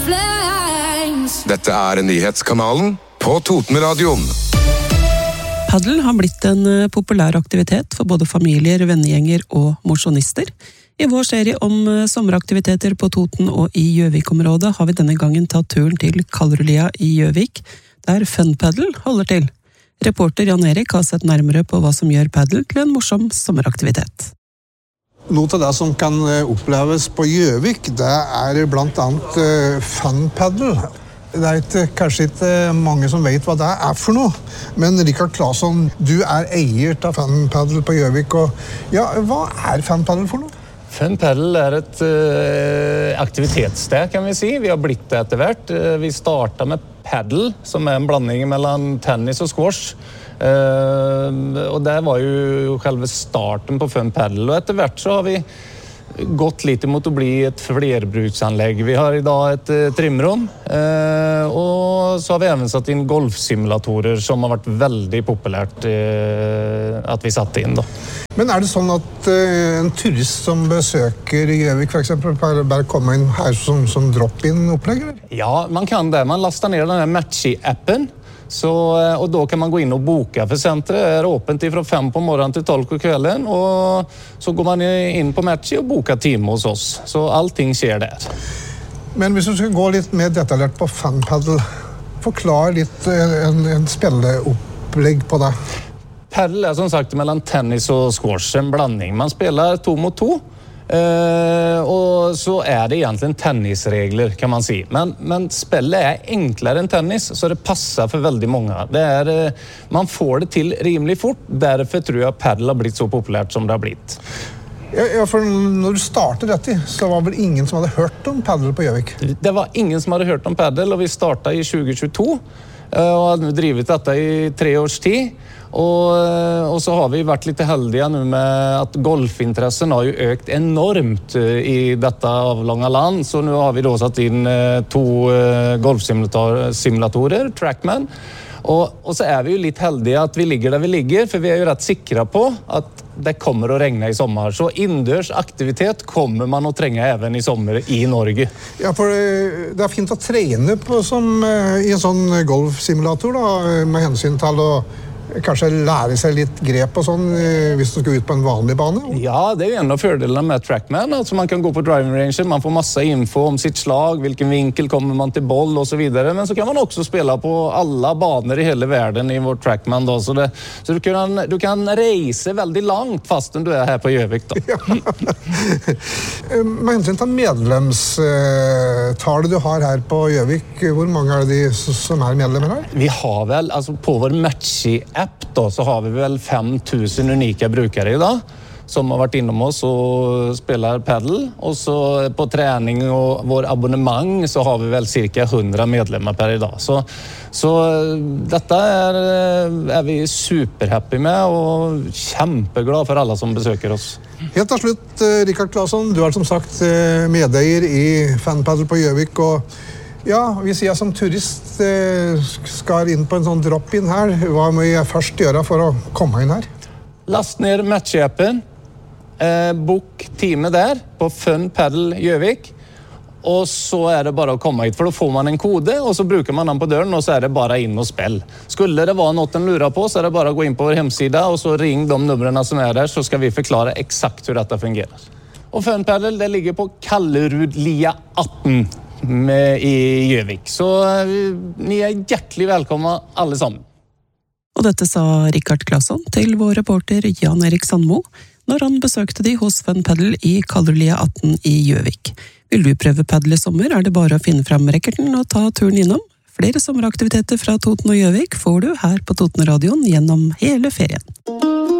Dette nyhetskanalen på Totenradioen. Paddel har blitt en populær aktivitet for både familier, vennegjenger og mosjonister. I vår serie om sommeraktiviteter på Toten og i Gjøvik-området har vi denne gangen tatt turen til Kaldrulia i Gjøvik, der Fun Paddle holder til. Reporter Jan Erik har sett nærmere på hva som gjør paddle til en morsom sommeraktivitet. Noe av det som kan oppleves på Gjøvik, det blant annet Fun Paddle. Det kanskje ikke mange som vet hva det for noe, men Rikard Claesson, du eier av Fun Paddle på Gjøvik, og ja, hva Fun Paddle for noe? Fun Paddle et aktivitetssted, kan vi si. Vi har blitt det etter hvert. Vi startet med paddle, som en blanding mellom tennis og squash. Og det var jo selve starten på Fun Paddle, og etter hvert så har vi gått litt mot å bli et flerbruksanlegg. Vi har i dag et trimrom, og så har vi even satt inn golfsimulatorer som har vært veldig populært at vi satte inn da. Men det sånn at en turist som besøker Gjøvik for eksempel bare komme inn her som drop-in-opplegg? Ja, man kan det. Man lastar ner den här Matchy-appen. Och då kan man gå in och boka för centret är åpent fra 5 på morgonen til 12 på kvällen och så går man in på Matchy och bokar time hos oss. Så allting skjer der. Men hvis du skal gå litt mer detaljert på Fun Paddle, forklar litt en spilleopplegg på det. Paddle som sagt mellom tennis og squash, en blanding. Man spiller 2 mot 2. Og så det egentlig tennisregler, kan man si. Men spillet enklere enn tennis, så det passer for veldig mange. Man får det til rimelig fort, derfor tror jeg paddle har blitt så populært som det har blitt. Ja, for når du startet dette, så var vel ingen som hadde hørt om paddle på Gjøvik? Det var ingen som hadde hørt om paddle, og vi startet i 2022, og har drivet dette i 3 års tid. Og så har vi vært litt heldige nå med at golfinteressen har jo økt enormt i dette avlange land, så nå har vi da satt inn 2 golfsimulatorer, Trackman, og så vi jo litt heldige at vi ligger der vi ligger, for vi jo rett sikre på at det kommer å regne i sommer. Så innendørs aktivitet kommer man å trenge even i sommer i Norge. Ja, for det fint å trene på i en sånn golfsimulator da, med hensyn til å kanskje lære seg litt grep og sånn hvis du skal ut på en vanlig bane? Ja, det jo en av fordelene med Trackman. Altså man kan gå på driving range, man får masse info om sitt slag, hvilken vinkel kommer man til boll og så videre. Men så kan man også spille på alle baner i hele verden i vår Trackman. Da. Så du kan reise veldig langt fastän du her på Gjøvik. Da. Ja. Med hensyn til medlemstallet du har her på Gjøvik, hvor mange de som medlemmer her? Vi har vel, altså på vår Matchy-app då, så har vi vel 5000 unika brukere i dag som har vært innom oss og spiller paddle. Og så på trening og vår abonnement så har vi vel cirka 100 medlemmer per i dag. Så dette vi superhappy med og kjempeglad for alle som besøker oss. Helt til slutt, Rikard Claesson, du som sagt medeier i Fun Paddle på Gjøvik, og ja, hvis jeg som turist skal inn på en sånn drop-in her, hva må jeg først gjøre for å komme inn her? Last ned Matchy-appen, bok time der på Fun Paddle Gjøvik, og så det bare å komme hit, for da får man en kode, og så bruker man den på døren, og så det bare inn og spill. Skulle det være noe en lurer på, så det bare å gå inn på vår hemsida, og så ring de numrene som der, så skal vi forklare eksakt hvordan dette fungerer. Og Fun Paddle, det ligger på Kaldrulia 18. I Gjøvik. Så ni hjertelig velkommen alle sammen. Og dette sa Rikard Claesson til vår reporter Jan Erik Sandmo når han besøkte de hos Fun Paddle i Kaldrulia 18 i Gjøvik. Vil du prøve paddle i sommer, det bare å finne fram rekkerten og ta turen innom. Flere sommeraktiviteter fra Toten og Gjøvik får du her på Totenradioen gjennom hele ferien.